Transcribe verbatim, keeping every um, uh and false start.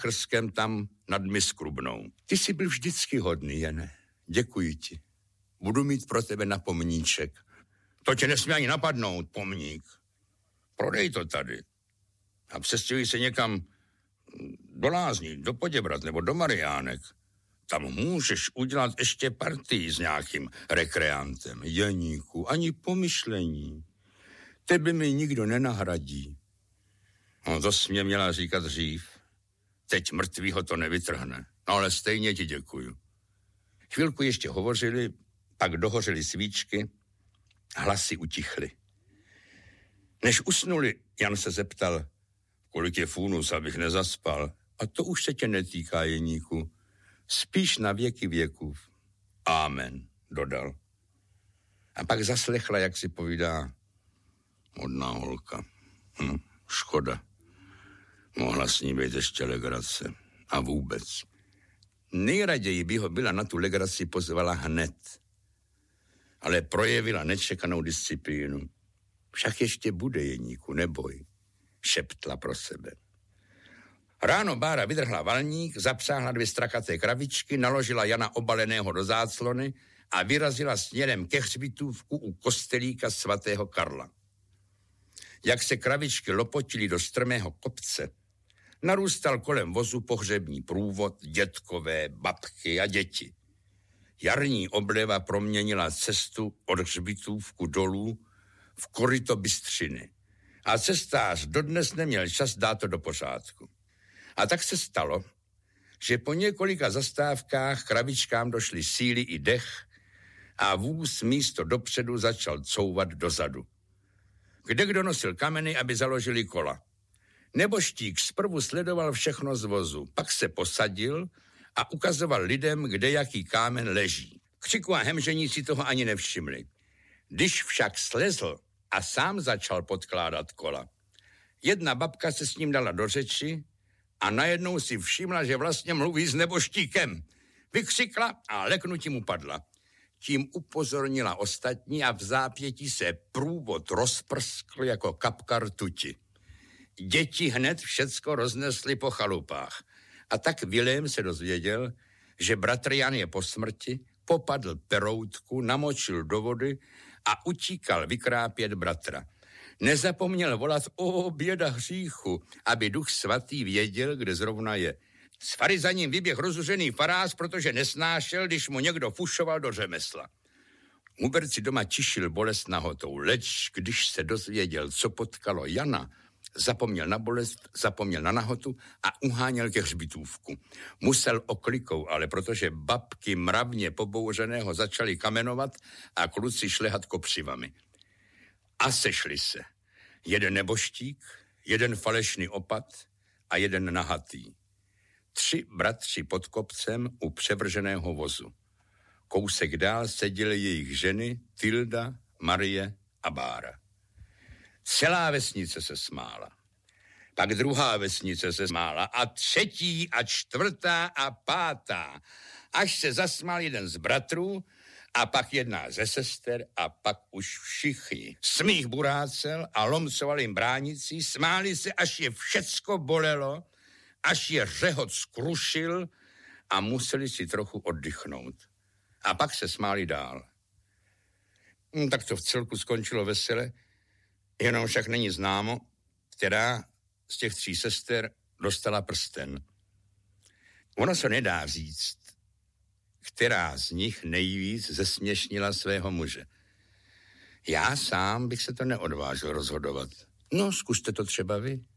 záchrskem tam nad Miskrubnou. Ty jsi byl vždycky hodný, Jene. Děkuji ti. Budu mít pro tebe na pomníček. To tě nesmí ani napadnout, pomník. Prodej to tady. A přestěhuj se někam do Lázní, do Poděbrat nebo do Mariánek. Tam můžeš udělat ještě partii s nějakým rekreantem. Janíku, ani pomyšlení. Tebe mi nikdo nenahradí. No, to jsi mě měla říkat dřív. Teď mrtvýho to nevytrhne. No ale stejně ti děkuju. Chvilku ještě hovořili, pak dohořely svíčky, hlasy utichly. Než usnuli, Jan se zeptal, kolik je fůnus, abych nezaspal. A to už se tě netýká, Jeníku. Spíš na věky věků. Amen, dodal. A pak zaslechla, jak si povídá, modná holka. Hm, škoda. Mohla s ní být ještě legrace. A vůbec. Nejraději by ho byla na tu legraci pozvala hned. Ale projevila nečekanou disciplínu. Však ještě bude, Jeníku, neboj. Šeptla pro sebe. Ráno Bára vydrhla valník, zapsáhla dvě strakaté kravičky, naložila Jana obaleného do záclony a vyrazila směrem ke hřbitůvku u kostelíka svatého Karla. Jak se kravičky lopotily do strmého kopce, narůstal kolem vozu pohřební průvod, dětkové, babky a děti. Jarní obleva proměnila cestu od hřbitůvku dolů v koryto bystřiny. A cestář dodnes neměl čas dát to do pořádku. A tak se stalo, že po několika zastávkách kravičkám došly síly i dech a vůz místo dopředu začal couvat dozadu. Kdekdo nosil kameny, aby založili kola. Neboštík zprvu sledoval všechno z vozu, pak se posadil a ukazoval lidem, kde jaký kámen leží. Křiku a hemžení si toho ani nevšimli. Když však slezl a sám začal podkládat kola, jedna babka se s ním dala do řeči a najednou si všimla, že vlastně mluví s neboštíkem. Vykřikla a leknutím upadla. Tím upozornila ostatní a v zápětí se průvod rozprskl jako kapka rtuti. Děti hned všecko roznesly po chalupách. A tak Vilém se dozvěděl, že bratr Jan je po smrti, popadl peroutku, namočil do vody a utíkal vykrápět bratra. Nezapomněl volat o běda hříchu, aby Duch Svatý věděl, kde zrovna je. S farizaním vyběh rozuřený farář, protože nesnášel, když mu někdo fušoval do řemesla. Huberci doma tišil bolest nahotou, leč když se dozvěděl, co potkalo Jana, zapomněl na bolest, zapomněl na nahotu a uháněl ke hřbitůvku. Musel oklikou, ale protože babky mravně pobouřeného začaly kamenovat a kluci šlehat kopřivami. A sešli se. Jeden neboštík, jeden falešný opat a jeden nahatý. Tři bratři pod kopcem u převrženého vozu. Kousek dál seděly jejich ženy Tilda, Marie a Bára. Celá vesnice se smála. Pak druhá vesnice se smála a třetí a čtvrtá a pátá. Až se zasmál jeden z bratrů a pak jedna ze sester a pak už všichni. Smích burácel a lomcoval jim bránicí, smáli se, až je všecko bolelo, až je řehot skrušil a museli si trochu oddychnout. A pak se smáli dál. Hm, tak to v celku skončilo vesele, jenom však není známo, která z těch tří sester dostala prsten. Ono se nedá říct, která z nich nejvíc zesměšnila svého muže. Já sám bych se to neodvážil rozhodovat. No, zkuste to třeba vy.